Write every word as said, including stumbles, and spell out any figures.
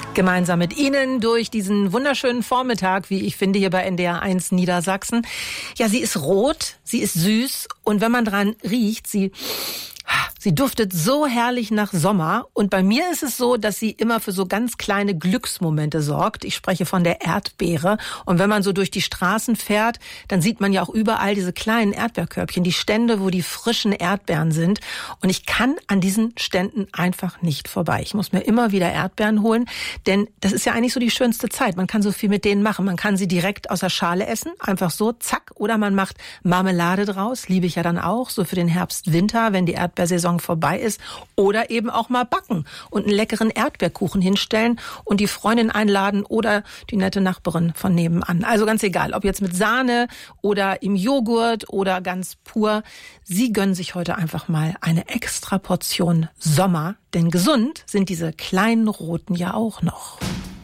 Gemeinsam mit Ihnen durch diesen wunderschönen Vormittag, wie ich finde, hier bei N D R eins Niedersachsen. Ja, sie ist rot, sie ist süß und wenn man dran riecht, sie... Sie duftet so herrlich nach Sommer und bei mir ist es so, dass sie immer für so ganz kleine Glücksmomente sorgt. Ich spreche von der Erdbeere und wenn man so durch die Straßen fährt, dann sieht man ja auch überall diese kleinen Erdbeerkörbchen, die Stände, wo die frischen Erdbeeren sind und ich kann an diesen Ständen einfach nicht vorbei. Ich muss mir immer wieder Erdbeeren holen, denn das ist ja eigentlich so die schönste Zeit. Man kann so viel mit denen machen. Man kann sie direkt aus der Schale essen, einfach so, zack, oder man macht Marmelade draus, liebe ich ja dann auch, so für den Herbst, Winter, wenn die Erdbeersaison vorbei ist, oder eben auch mal backen und einen leckeren Erdbeerkuchen hinstellen und die Freundin einladen oder die nette Nachbarin von nebenan. Also ganz egal, ob jetzt mit Sahne oder im Joghurt oder ganz pur. Sie gönnen sich heute einfach mal eine extra Portion Sommer, denn gesund sind diese kleinen Roten ja auch noch.